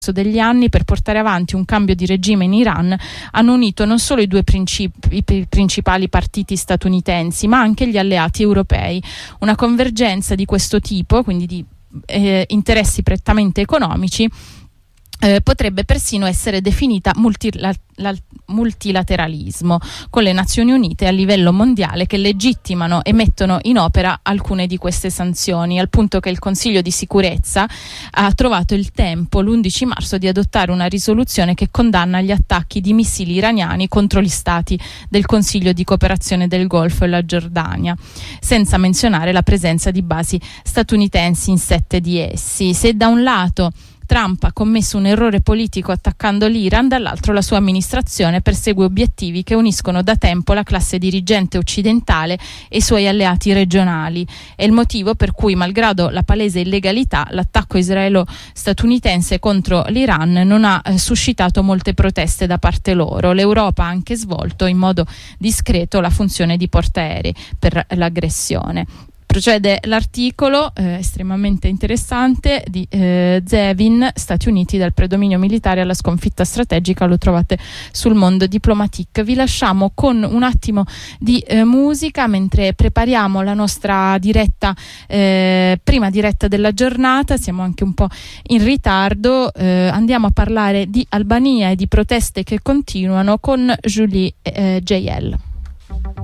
degli anni per portare avanti un cambio di regime in Iran hanno unito non solo i due principali partiti statunitensi, ma anche gli alleati europei. Una convergenza di questo tipo, quindi di interessi prettamente economici, potrebbe persino essere definita multilateralismo, con le Nazioni Unite a livello mondiale che legittimano e mettono in opera alcune di queste sanzioni, al punto che il Consiglio di Sicurezza ha trovato il tempo l'11 marzo di adottare una risoluzione che condanna gli attacchi di missili iraniani contro gli stati del Consiglio di Cooperazione del Golfo e la Giordania, senza menzionare la presenza di basi statunitensi in 7 di essi. Se da un lato Trump ha commesso un errore politico attaccando l'Iran, dall'altro la sua amministrazione persegue obiettivi che uniscono da tempo la classe dirigente occidentale e i suoi alleati regionali. È il motivo per cui, malgrado la palese illegalità, l'attacco israelo-statunitense contro l'Iran non ha suscitato molte proteste da parte loro. L'Europa ha anche svolto in modo discreto la funzione di portaerei per l'aggressione. Procede l'articolo estremamente interessante di Zevin, Stati Uniti dal predominio militare alla sconfitta strategica, lo trovate sul Mondo Diplomatique. Vi lasciamo con un attimo di musica mentre prepariamo la nostra diretta, prima diretta della giornata. Siamo anche un po' in ritardo, andiamo a parlare di Albania e di proteste che continuano con Julie JL.